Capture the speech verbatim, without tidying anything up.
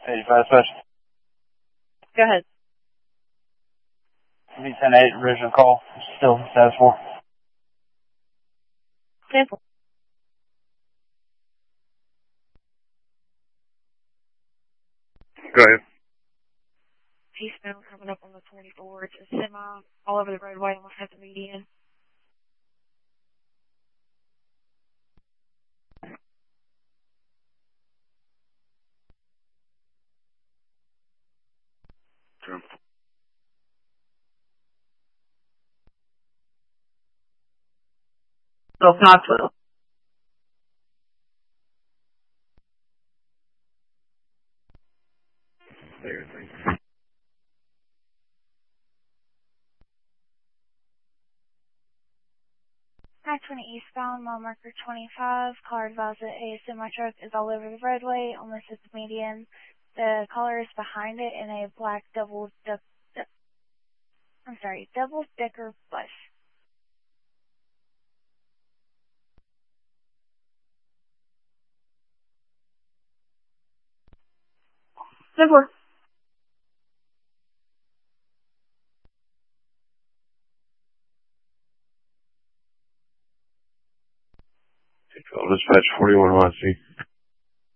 eighty-five special. Go ahead. V ten eight, original call. Still status four. Sample. Go ahead. Eastbound coming up on the twenty-four. It's a semi all over the roadway, almost at the median. True. Well, Knoxville. nine twenty eastbound, mile marker twenty-five. Caller advised that a semi-truck is all over the roadway, almost at the median. The caller is behind it in a black double duck, du- I'm sorry, double decker bus. Simple. Dispatch forty-one, Odyssey.